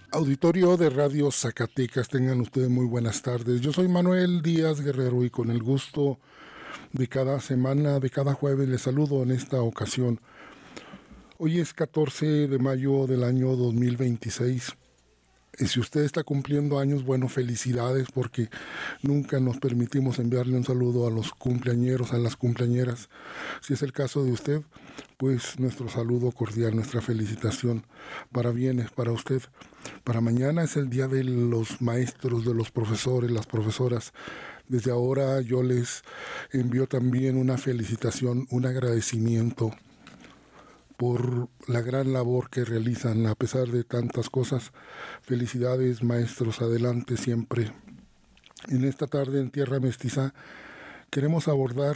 Auditorio de Radio Zacatecas, tengan ustedes muy buenas tardes. Yo soy Manuel Díaz Guerrero y con el gusto de cada semana, de cada jueves, les saludo en esta ocasión. Hoy es 14 de mayo del año 2026. Y si usted está cumpliendo años, bueno, felicidades, porque nunca nos permitimos enviarle un saludo a los cumpleañeros, a las cumpleañeras. Si es el caso de usted, pues nuestro saludo cordial, nuestra felicitación para bienes, para usted. Para mañana es el día de los maestros, de los profesores, las profesoras. Desde ahora yo les envío también una felicitación, un agradecimiento por la gran labor que realizan a pesar de tantas cosas. Felicidades, maestros, adelante siempre. En esta tarde en Tierra Mestiza queremos abordar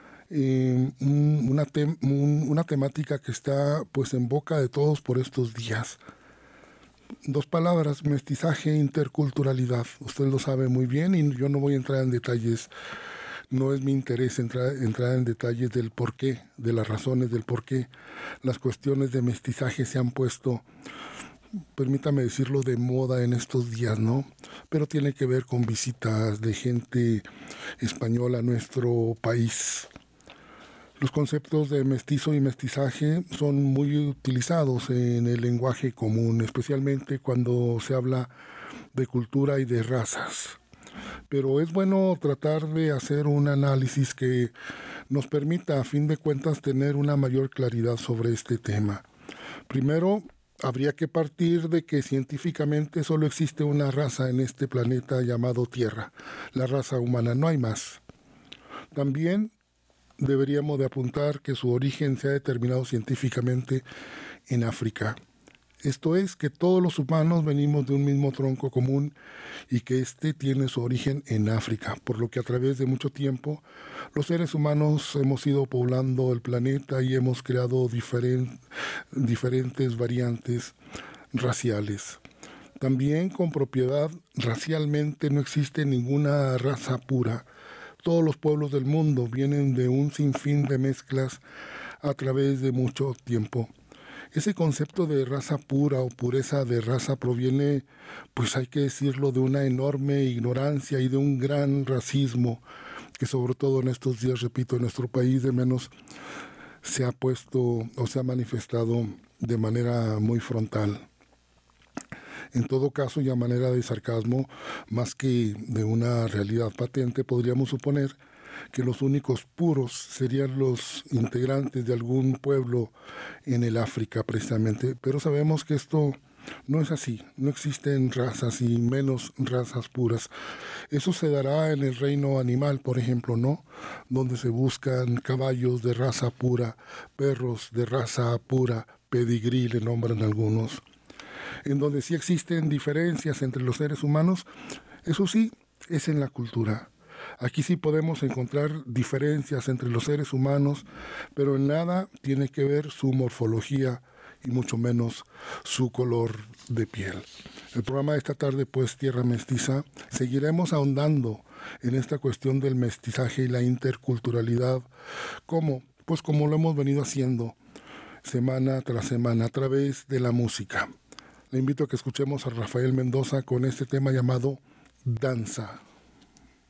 una temática que está pues en boca de todos por estos días. Dos palabras: mestizaje e interculturalidad. Usted lo sabe muy bien y yo no voy a entrar en detalles. No es mi interés entrar en detalles del porqué, de las razones del porqué las cuestiones de mestizaje se han puesto, permítame decirlo, de moda en estos días, ¿no? Pero tiene que ver con visitas de gente española a nuestro país. Los conceptos de mestizo y mestizaje son muy utilizados en el lenguaje común, especialmente cuando se habla de cultura y de razas. Pero es bueno tratar de hacer un análisis que nos permita, a fin de cuentas, tener una mayor claridad sobre este tema. Primero, habría que partir de que científicamente solo existe una raza en este planeta llamado Tierra, la raza humana, no hay más. También deberíamos de apuntar que su origen se ha determinado científicamente en África. Esto es, que todos los humanos venimos de un mismo tronco común y que éste tiene su origen en África, por lo que a través de mucho tiempo los seres humanos hemos ido poblando el planeta y hemos creado diferentes variantes raciales. También con propiedad, racialmente no existe ninguna raza pura. Todos los pueblos del mundo vienen de un sinfín de mezclas a través de mucho tiempo. Ese concepto de raza pura o pureza de raza proviene, pues hay que decirlo, de una enorme ignorancia y de un gran racismo que, sobre todo en estos días, repito, en nuestro país de menos se ha puesto o se ha manifestado de manera muy frontal. En todo caso, y a manera de sarcasmo, más que de una realidad patente, podríamos suponer que los únicos puros serían los integrantes de algún pueblo en el África precisamente, pero sabemos que esto no es así, no existen razas y menos razas puras. Eso se dará en el reino animal, por ejemplo, ¿no? Donde se buscan caballos de raza pura, perros de raza pura, pedigrí le nombran algunos. En donde sí existen diferencias entre los seres humanos, eso sí, es en la cultura. Aquí sí podemos encontrar diferencias entre los seres humanos, pero en nada tiene que ver su morfología y mucho menos su color de piel. El programa de esta tarde, pues, Tierra Mestiza, seguiremos ahondando en esta cuestión del mestizaje y la interculturalidad, como lo hemos venido haciendo semana tras semana a través de la música. Le invito a que escuchemos a Rafael Mendoza con este tema llamado Danza.